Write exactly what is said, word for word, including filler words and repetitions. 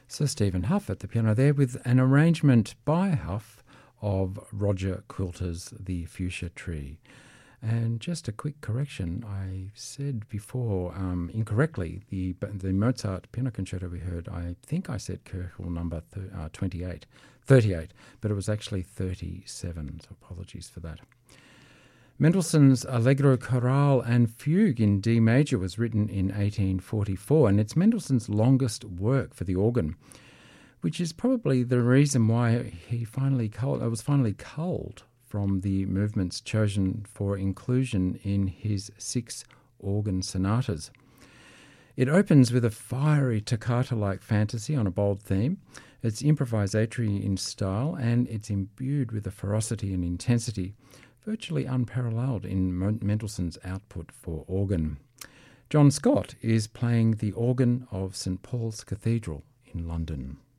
Sir Stephen Hough at the piano there with an arrangement by Hough of Roger Quilter's The Fuchsia Tree. And just a quick correction, I said before um, incorrectly, the the Mozart piano concerto we heard, I think I said Köchel number th- uh, twenty-eight, thirty-eight, but it was actually thirty-seven, so apologies for that. Mendelssohn's Allegro Chorale and Fugue in D major was written in eighteen forty-four, and it's Mendelssohn's longest work for the organ, which is probably the reason why he finally culled, it was finally culled from the movements chosen for inclusion in his six organ sonatas. It opens with a fiery toccata-like fantasy on a bold theme. It's improvisatory in style, and it's imbued with a ferocity and intensity virtually unparalleled in Mendelssohn's output for organ. John Scott is playing the organ of Saint Paul's Cathedral in London.